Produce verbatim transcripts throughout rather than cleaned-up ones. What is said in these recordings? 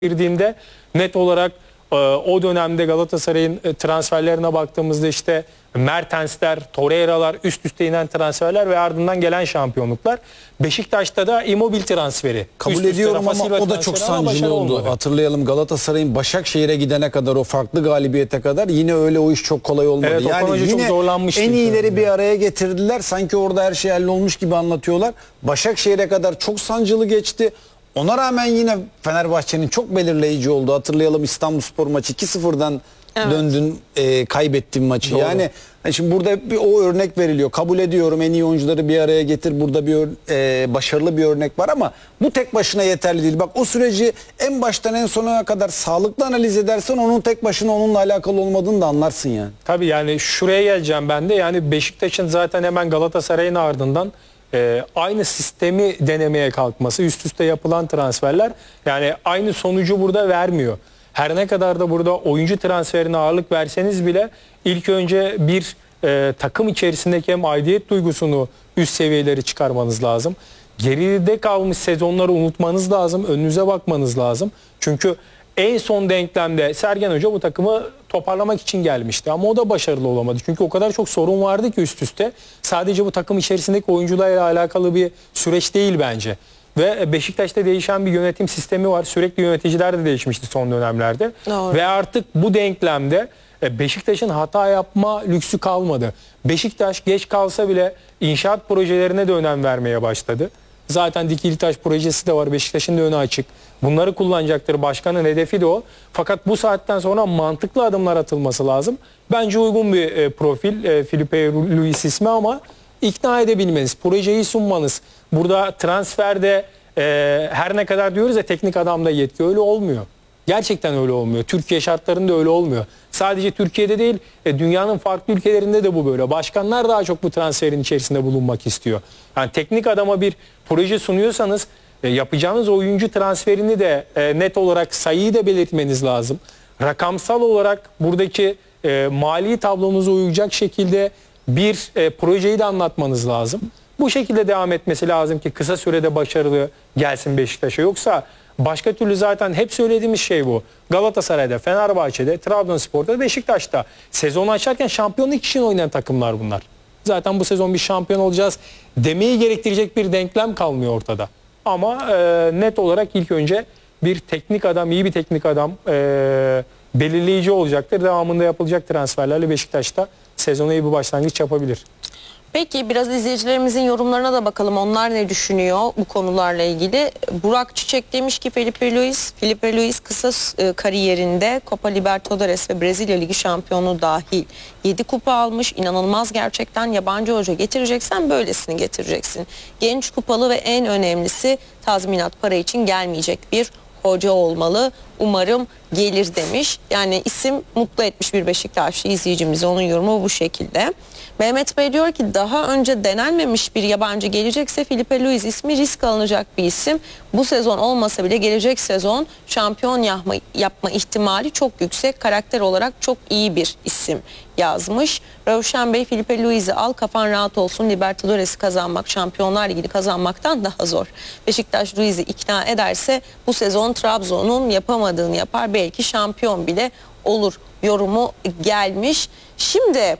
girdiğinde net olarak e, o dönemde Galatasaray'ın e, transferlerine baktığımızda işte Mertensler, Torreira'lar, üst üste inen transferler ve ardından gelen şampiyonluklar. Beşiktaş'ta da Immobile transferi. Kabul üst üste ediyorum ama Rafa o da çok transferi ama sancılı başarı oldu. olmadı. Hatırlayalım, Galatasaray'ın Başakşehir'e gidene kadar, o farklı galibiyete kadar yine öyle o iş çok kolay olmadı. Evet, Okan yani Hoca yine çok zorlanmıştı. en iyileri bir araya getirdiler. Sanki orada her şey hallolmuş gibi anlatıyorlar. Başakşehir'e kadar çok sancılı geçti. Ona rağmen yine Fenerbahçe'nin çok belirleyici oldu. Hatırlayalım, İstanbulspor maçı iki sıfırdan evet. döndün, e, kaybettin maçı. Doğru. Yani şimdi burada bir o örnek veriliyor. Kabul ediyorum, en iyi oyuncuları bir araya getir. Burada bir e, başarılı bir örnek var ama bu tek başına yeterli değil. Bak, o süreci en baştan en sonuna kadar sağlıklı analiz edersen onun tek başına onunla alakalı olmadığını da anlarsın yani. Tabii, yani şuraya geleceğim ben de. Yani Beşiktaş'ın zaten hemen Galatasaray'ın ardından Ee, aynı sistemi denemeye kalkması, üst üste yapılan transferler yani aynı sonucu burada vermiyor. Her ne kadar da burada oyuncu transferine ağırlık verseniz bile ilk önce bir e, takım içerisindeki hem aidiyet duygusunu üst seviyeleri çıkarmanız lazım. Geride kalmış sezonları unutmanız lazım, önünüze bakmanız lazım. Çünkü en son denklemde Sergen Hoca bu takımı toparlamak için gelmişti ama o da başarılı olamadı. Çünkü o kadar çok sorun vardı ki üst üste. Sadece bu takım içerisindeki oyuncularla alakalı bir süreç değil bence. Ve Beşiktaş'ta değişen bir yönetim sistemi var. Sürekli yöneticiler de değişmişti son dönemlerde. Doğru. Ve artık bu denklemde Beşiktaş'ın hata yapma lüksü kalmadı. Beşiktaş geç kalsa bile inşaat projelerine de önem vermeye başladı. Zaten Dikili Taş projesi de var. Beşiktaş'ın da önü açık. Bunları kullanacaktır. Başkanın hedefi de o. Fakat bu saatten sonra mantıklı adımlar atılması lazım. Bence uygun bir e, profil e, Filipe Luis ismi ama ikna edebilmeniz, projeyi sunmanız. Burada transferde e, her ne kadar diyoruz ya teknik adamda yetki, öyle olmuyor. Gerçekten öyle olmuyor. Türkiye şartlarında öyle olmuyor. Sadece Türkiye'de değil, e, dünyanın farklı ülkelerinde de bu böyle. Başkanlar daha çok bu transferin içerisinde bulunmak istiyor. Yani teknik adama bir proje sunuyorsanız e, yapacağınız oyuncu transferini de e, net olarak sayıyı da belirtmeniz lazım. Rakamsal olarak buradaki e, mali tablonuza uyacak şekilde bir e, projeyi de anlatmanız lazım. Bu şekilde devam etmesi lazım ki kısa sürede başarılı gelsin Beşiktaş'a. Yoksa başka türlü zaten hep söylediğimiz şey bu. Galatasaray'da, Fenerbahçe'de, Trabzonspor'da, Beşiktaş'ta sezonu açarken şampiyonluk için oynayan takımlar bunlar. Zaten bu sezon bir şampiyon olacağız demeyi gerektirecek bir denklem kalmıyor ortada. Ama e, net olarak ilk önce bir teknik adam, iyi bir teknik adam e, belirleyici olacaktır. Devamında yapılacak transferlerle Beşiktaş'ta sezona iyi bir başlangıç yapabilir. Peki biraz izleyicilerimizin yorumlarına da bakalım. Onlar ne düşünüyor bu konularla ilgili? Burak Çiçek demiş ki Filipe Luis, Filipe Luis kısa e, kariyerinde Copa Libertadores ve Brezilya Ligi şampiyonu dahil yedi kupa almış. İnanılmaz gerçekten. Yabancı hoca getireceksen böylesini getireceksin. Genç, kupalı ve en önemlisi tazminat para için gelmeyecek bir hoca olmalı. Umarım gelir demiş. Yani isim mutlu etmiş bir Beşiktaşlı izleyicimizi. Onun yorumu bu şekilde. Mehmet Bey diyor ki daha önce denenmemiş bir yabancı gelecekse Filipe Luis ismi risk alınacak bir isim. Bu sezon olmasa bile gelecek sezon şampiyon yapma, yapma ihtimali çok yüksek. Karakter olarak çok iyi bir isim yazmış. Rövşen Bey Filipe Luis'i al, kafan rahat olsun. Libertadores'i kazanmak Şampiyonlar Ligi'ni kazanmaktan daha zor. Beşiktaş Luis'i ikna ederse bu sezon Trabzon'un yapamadığını yapar. Belki şampiyon bile olur yorumu gelmiş. Şimdi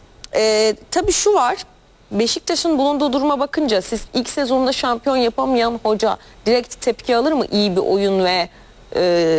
Ee, tabii şu var, Beşiktaş'ın bulunduğu duruma bakınca siz ilk sezonda şampiyon yapamayan hoca direkt tepki alır mı iyi bir oyun ve e,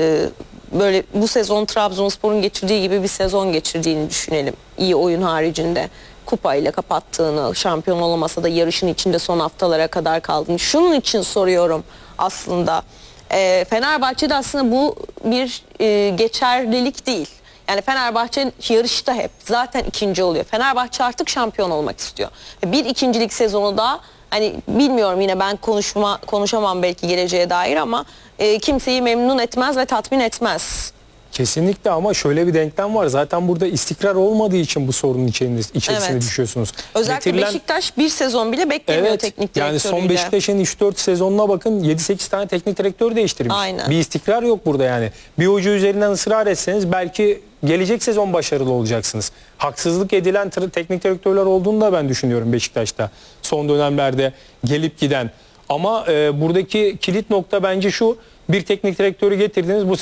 böyle bu sezon Trabzonspor'un geçirdiği gibi bir sezon geçirdiğini düşünelim. İyi oyun haricinde kupayla kapattığını, şampiyon olamasa da yarışın içinde son haftalara kadar kaldığını. Şunun için soruyorum aslında. E, Fenerbahçe'de aslında bu bir e, geçerlilik değil. Yani Fenerbahçe yarışta hep zaten ikinci oluyor. Fenerbahçe artık şampiyon olmak istiyor. Bir ikincilik sezonu da hani bilmiyorum, yine ben konuşma konuşamam belki geleceğe dair ama e, kimseyi memnun etmez ve tatmin etmez. Kesinlikle, ama şöyle bir denklem var. Zaten burada istikrar olmadığı için bu sorunun içerisine evet. düşüyorsunuz. Özellikle Getirilen... Beşiktaş bir sezon bile beklemiyor evet, teknik direktörüyle. Yani son Beşiktaş'ın üç dört sezonuna bakın, yedi sekiz tane teknik direktör değiştirmiş. Aynen. Bir istikrar yok burada yani. Bir hoca üzerinden ısrar etseniz belki gelecek sezon başarılı olacaksınız. Haksızlık edilen teknik direktörler olduğunu da ben düşünüyorum Beşiktaş'ta. Son dönemlerde gelip giden. Ama e, buradaki kilit nokta bence şu: bir teknik direktörü getirdiniz, bu